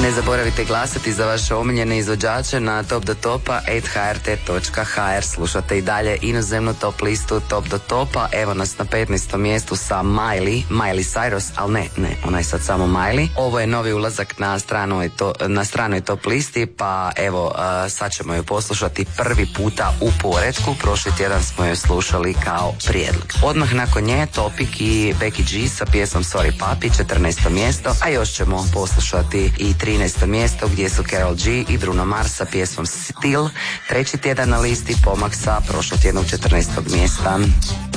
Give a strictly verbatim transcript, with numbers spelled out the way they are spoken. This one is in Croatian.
Ne zaboravite glasati za vaše omiljene izvođače na top do topa at h r t točka h r. Slušate i dalje inozemnu top listu Top do topa. Evo nas na petnaestom mjestu sa Miley, Miley Cyrus, ali ne, ne, ona je sad samo Miley. Ovo je novi ulazak na stranoj, to, na stranoj top listi, pa evo, uh, sad ćemo ju poslušati prvi puta u poretku. Prošli tjedan smo ju slušali kao prijedlog. Odmah nakon nje Topik i Becky G sa pjesmom Sorry Papi, četrnaesto mjesto, a još ćemo poslušati i trinaesto mjesto gdje su Karol G i Bruno Mars sa pjesmom Still. Treći tjedan na listi, pomak sa prošlotjednog četrnaestog mjesta.